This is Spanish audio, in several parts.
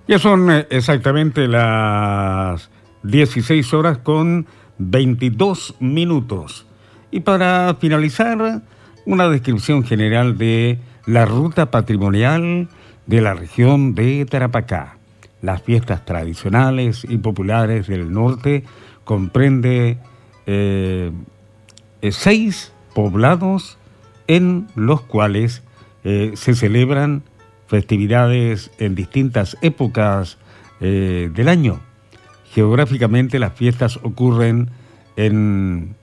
Ya son exactamente las 16 horas con 22 minutos. Y para finalizar, una descripción general de la ruta patrimonial de la región de Tarapacá. Las fiestas tradicionales y populares del norte comprende 6 poblados en los cuales se celebran festividades en distintas épocas del año. Geográficamente las fiestas ocurren en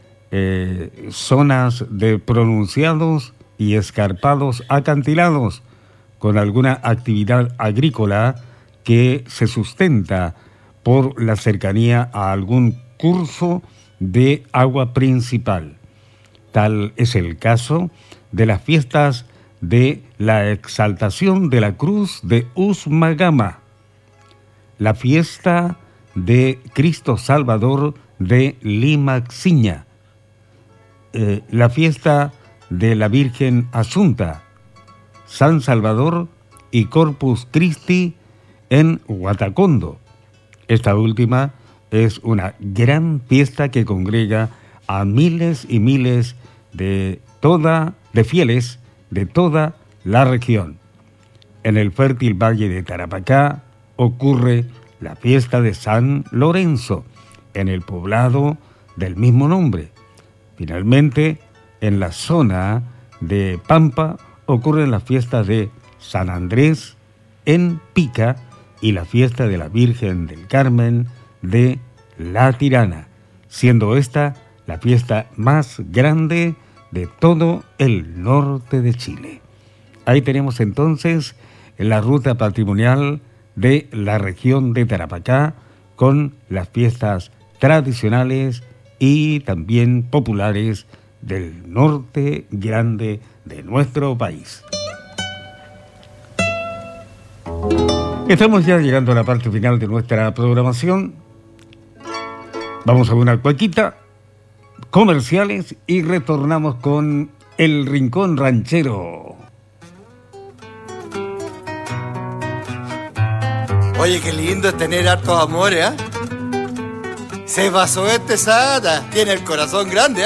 zonas de pronunciados y escarpados acantilados, con alguna actividad agrícola que se sustenta por la cercanía a algún curso de agua principal. Tal es el caso de las fiestas de la exaltación de la cruz de Usmagama, la fiesta de Cristo Salvador de Limaxiña, la fiesta de la Virgen Asunta, San Salvador y Corpus Christi en Huatacondo. Esta última es una gran fiesta que congrega a miles y miles de fieles de toda la región. En el fértil valle de Tarapacá ocurre la fiesta de San Lorenzo, en el poblado del mismo nombre. Finalmente, en la zona de Pampa ocurren las fiestas de San Andrés en Pica y la fiesta de la Virgen del Carmen de La Tirana, siendo esta la fiesta más grande de todo el norte de Chile. Ahí tenemos entonces la ruta patrimonial de la región de Tarapacá con las fiestas tradicionales y también populares del norte grande de nuestro país. Estamos ya llegando a la parte final de nuestra programación. Vamos a una cuequita, comerciales, y retornamos con El Rincón Ranchero. Oye, qué lindo es tener hartos amores, ¿eh? Se pasó Sata, tiene el corazón grande, ¿eh?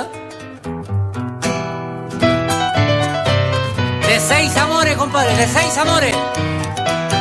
De 6 amores, compadre, de 6 amores.